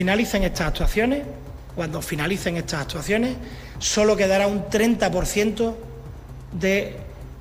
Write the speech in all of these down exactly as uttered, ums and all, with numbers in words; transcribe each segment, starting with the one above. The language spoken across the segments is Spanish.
Finalicen estas actuaciones, cuando finalicen estas actuaciones, solo quedará un treinta por ciento de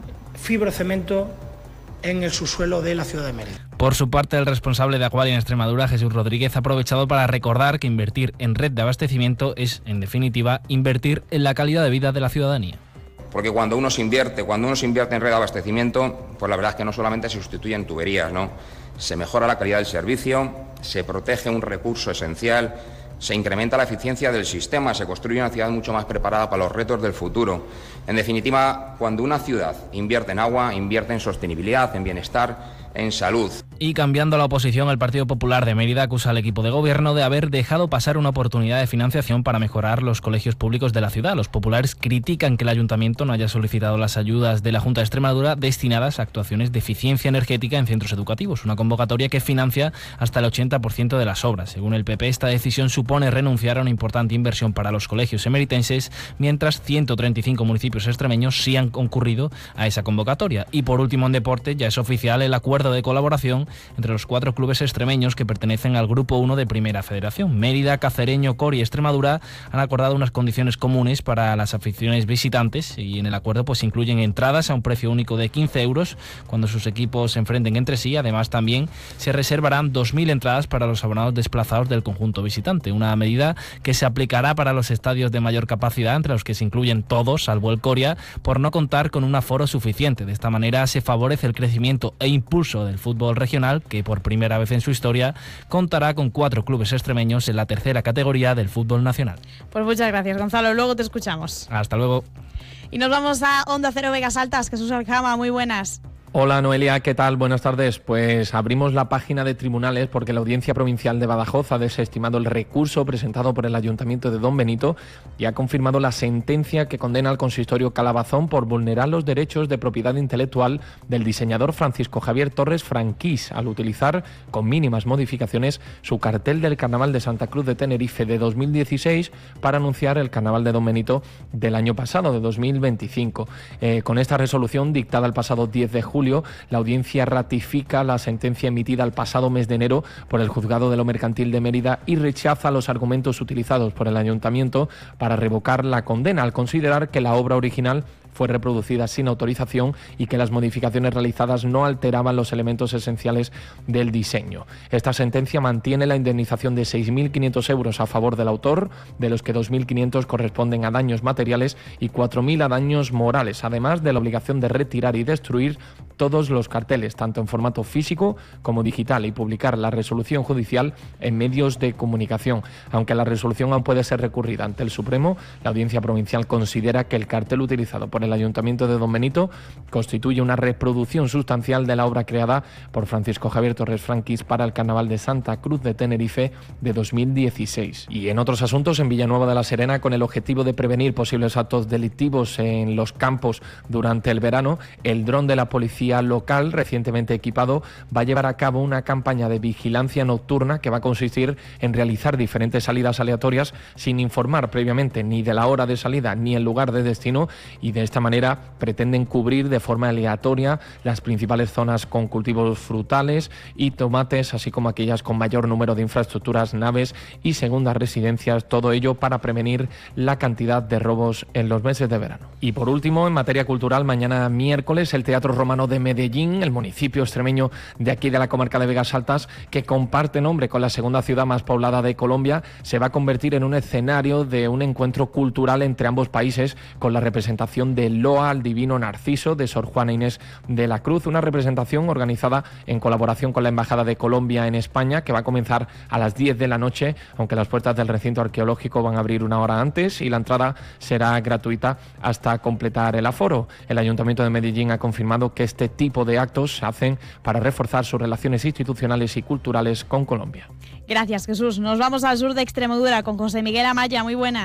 fibrocemento en el subsuelo de la ciudad de Mérida. Por su parte, el responsable de Aqualia en Extremadura, Jesús Rodríguez, ha aprovechado para recordar que invertir en red de abastecimiento es, en definitiva, invertir en la calidad de vida de la ciudadanía. Porque cuando uno se invierte, cuando uno se invierte en red de abastecimiento, pues la verdad es que no solamente se sustituyen tuberías, ¿no? Se mejora la calidad del servicio, se protege un recurso esencial, se incrementa la eficiencia del sistema, se construye una ciudad mucho más preparada para los retos del futuro. En definitiva, cuando una ciudad invierte en agua, invierte en sostenibilidad, en bienestar, en salud. Y cambiando la oposición, el Partido Popular de Mérida acusa al equipo de gobierno de haber dejado pasar una oportunidad de financiación para mejorar los colegios públicos de la ciudad. Los populares critican que el ayuntamiento no haya solicitado las ayudas de la Junta de Extremadura destinadas a actuaciones de eficiencia energética en centros educativos, una convocatoria que financia hasta el ochenta por ciento de las obras. Según el P P, esta decisión supone renunciar a una importante inversión para los colegios emeritenses, mientras ciento treinta y cinco municipios extremeños sí han concurrido a esa convocatoria. Y por último, en deporte, ya es oficial el acuerdo de colaboración entre los cuatro clubes extremeños que pertenecen al Grupo uno de Primera Federación. Mérida, Cacereño, Cori y Extremadura han acordado unas condiciones comunes para las aficiones visitantes y en el acuerdo pues incluyen entradas a un precio único de quince euros cuando sus equipos se enfrenten entre sí. Además, también se reservarán dos mil entradas para los abonados desplazados del conjunto visitante, una medida que se aplicará para los estadios de mayor capacidad, entre los que se incluyen todos, salvo el Coria, por no contar con un aforo suficiente. De esta manera se favorece el crecimiento e impulso del fútbol regional, que por primera vez en su historia contará con cuatro clubes extremeños en la tercera categoría del fútbol nacional. Pues muchas gracias, Gonzalo. Luego te escuchamos. Hasta luego. Y nos vamos a Onda Cero Vegas Altas. Jesús Aljama, muy buenas. Hola Noelia, ¿qué tal? Buenas tardes. Pues abrimos la página de tribunales porque la Audiencia Provincial de Badajoz ha desestimado el recurso presentado por el Ayuntamiento de Don Benito y ha confirmado la sentencia que condena al consistorio Calabazón por vulnerar los derechos de propiedad intelectual del diseñador Francisco Javier Torres Franquís al utilizar, con mínimas modificaciones, su cartel del Carnaval de Santa Cruz de Tenerife de dos mil dieciséis para anunciar el Carnaval de Don Benito del año pasado, de dos mil veinticinco. Eh, con esta resolución dictada el pasado diez de julio, la audiencia ratifica la sentencia emitida el pasado mes de enero por el Juzgado de lo Mercantil de Mérida y rechaza los argumentos utilizados por el Ayuntamiento para revocar la condena, al considerar que la obra original fue reproducida sin autorización y que las modificaciones realizadas no alteraban los elementos esenciales del diseño. Esta sentencia mantiene la indemnización de seis mil quinientos euros a favor del autor, de los que dos mil quinientos corresponden a daños materiales y cuatro mil a daños morales, además de la obligación de retirar y destruir todos los carteles, tanto en formato físico como digital, y publicar la resolución judicial en medios de comunicación. Aunque la resolución aún puede ser recurrida ante el Supremo, la Audiencia Provincial considera que el cartel utilizado por el Ayuntamiento de Don Benito constituye una reproducción sustancial de la obra creada por Francisco Javier Torres Franquís para el Carnaval de Santa Cruz de Tenerife de dos mil dieciséis. Y en otros asuntos, en Villanueva de la Serena, con el objetivo de prevenir posibles actos delictivos en los campos durante el verano, el dron de la policía local, recientemente equipado, va a llevar a cabo una campaña de vigilancia nocturna que va a consistir en realizar diferentes salidas aleatorias sin informar previamente ni de la hora de salida ni el lugar de destino, y de esta manera pretenden cubrir de forma aleatoria las principales zonas con cultivos frutales y tomates, así como aquellas con mayor número de infraestructuras, naves y segundas residencias, todo ello para prevenir la cantidad de robos en los meses de verano. Y por último, en materia cultural, mañana miércoles el Teatro Romano de Medellín, el municipio extremeño de aquí de la comarca de Vegas Altas, que comparte nombre con la segunda ciudad más poblada de Colombia, se va a convertir en un escenario de un encuentro cultural entre ambos países, con la representación de Loa al Divino Narciso de Sor Juana Inés de la Cruz, una representación organizada en colaboración con la Embajada de Colombia en España, que va a comenzar a las diez de la noche, aunque las puertas del recinto arqueológico van a abrir una hora antes y la entrada será gratuita hasta completar el aforo. El Ayuntamiento de Medellín ha confirmado que este tipo de actos se hacen para reforzar sus relaciones institucionales y culturales con Colombia. Gracias, Jesús. Nos vamos al sur de Extremadura con José Miguel Amaya. Muy buenas.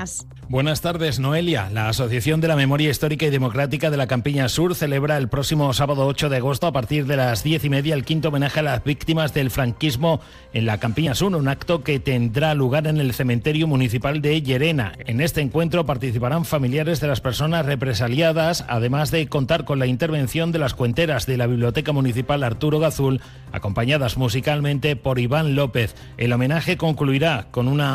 Buenas tardes, Noelia. La Asociación de la Memoria Histórica y Democrática de la Campiña Sur celebra el próximo sábado ocho de agosto a partir de las diez y media el quinto homenaje a las víctimas del franquismo en la Campiña Sur, un acto que tendrá lugar en el cementerio municipal de Llerena. En este encuentro participarán familiares de las personas represaliadas, además de contar con la intervención de las cuenteras de la Biblioteca Municipal Arturo Gazul, acompañadas musicalmente por Iván López. El homenaje concluirá con una